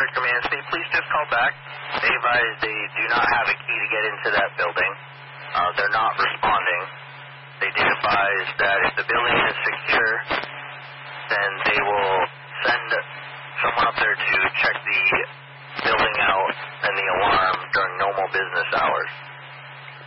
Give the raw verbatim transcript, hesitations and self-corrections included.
Fire Command, say, please just call back. They advise they do not have a key to get into that building. Uh, they're not responding. They did advise that if the building is secure, then they will send someone up there to check the building out and the alarm during normal business hours.